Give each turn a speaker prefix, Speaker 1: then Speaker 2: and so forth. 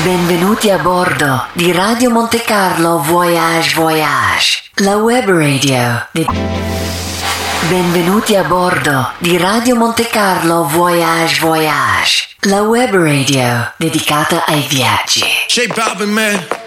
Speaker 1: Benvenuti a bordo di Radio Monte Carlo Voyage Voyage, la web radio. Benvenuti a bordo di Radio Monte Carlo Voyage Voyage, la web radio dedicata ai viaggi.
Speaker 2: J Balvin, man.